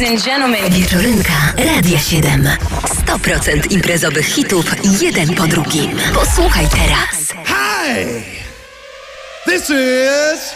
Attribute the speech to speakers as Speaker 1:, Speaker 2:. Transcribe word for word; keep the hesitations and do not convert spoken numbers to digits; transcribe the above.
Speaker 1: and gentlemen.
Speaker 2: Wieczorynka Radia siedem. sto procent imprezowych hitów, jeden po drugim. Posłuchaj teraz.
Speaker 3: Hi! This is